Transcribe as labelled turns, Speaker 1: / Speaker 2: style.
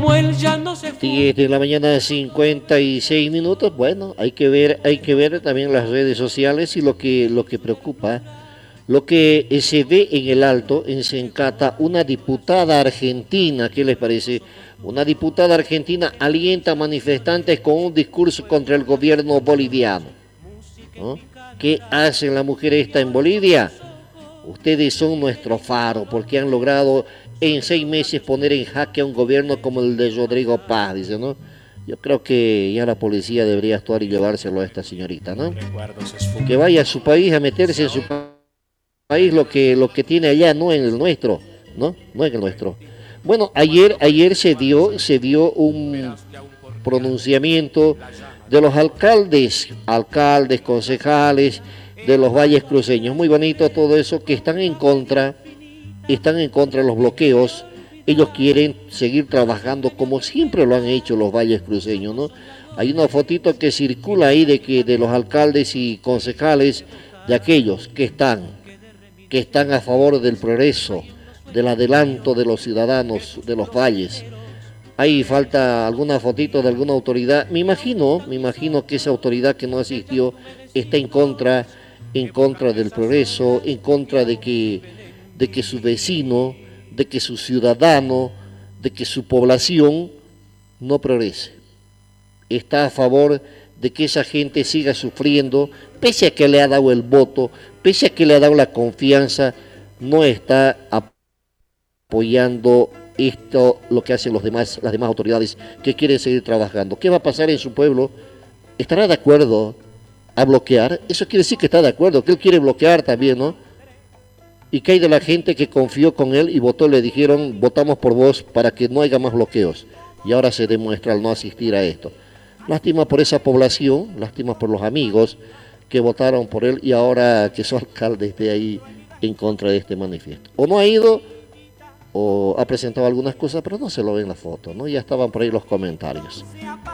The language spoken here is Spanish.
Speaker 1: como él ya no se fue.
Speaker 2: 10 de la mañana, 56 minutos. Bueno, hay que ver también las redes sociales y lo que preocupa, lo que se ve en el Alto, en Sencata, una diputada argentina, ¿qué les parece? Una diputada argentina alienta a manifestantes con un discurso contra el gobierno boliviano, ¿no? ¿Qué hacen las mujeres esta en Bolivia? Ustedes son nuestro faro porque han logrado en 6 meses poner en jaque a un gobierno como el de Rodrigo Paz, dice, ¿no? Yo creo que ya la policía debería actuar y llevárselo a esta señorita, ¿no? Que vaya a su país a meterse en su país lo que tiene allá, no en el nuestro, ¿no? No en el nuestro. Bueno, ayer se dio un pronunciamiento de los alcaldes, concejales de los valles cruceños. Muy bonito todo eso, que están en contra de los bloqueos. Ellos quieren seguir trabajando como siempre lo han hecho los valles cruceños, ¿no? Hay una fotito que circula ahí de los alcaldes y concejales, de aquellos que están a favor del progreso, del adelanto de los ciudadanos de los valles. Ahí falta alguna fotito de alguna autoridad. Me imagino que esa autoridad que no asistió está en contra del progreso, en contra de que su vecino, de que su ciudadano, de que su población no progrese. Está a favor de que esa gente siga sufriendo, pese a que le ha dado el voto, pese a que le ha dado la confianza, no está apoyando esto, lo que hacen las demás autoridades que quieren seguir trabajando. ¿Qué va a pasar en su pueblo? ¿Estará de acuerdo a bloquear? Eso quiere decir que está de acuerdo, que él quiere bloquear también, ¿no? ¿Y qué hay de la gente que confió con él y votó? Le dijeron, votamos por vos para que no haya más bloqueos. Y ahora se demuestra al no asistir a esto. Lástima por esa población, lástima por los amigos que votaron por él y ahora que su alcalde esté ahí en contra de este manifiesto. O no ha ido, o ha presentado algunas cosas, pero no se lo ve en la foto, ¿no? Ya estaban por ahí los comentarios.